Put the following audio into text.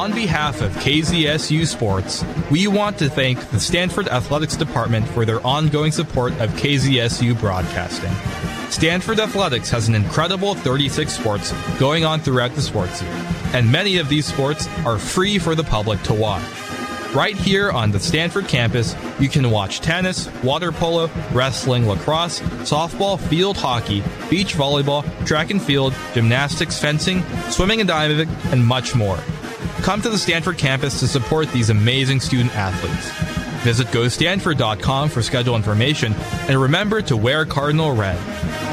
On behalf of KZSU Sports, we want to thank the Stanford Athletics Department for their ongoing support of KZSU Broadcasting. Stanford Athletics has an incredible 36 sports going on throughout the sports year, and many of these sports are free for the public to watch. Right here on the Stanford campus, you can watch tennis, water polo, wrestling, lacrosse, softball, field hockey, beach volleyball, track and field, gymnastics, fencing, swimming and diving, and much more. Come to the Stanford campus to support these amazing student athletes. Visit GoStanford.com for schedule information, and remember to wear Cardinal Red.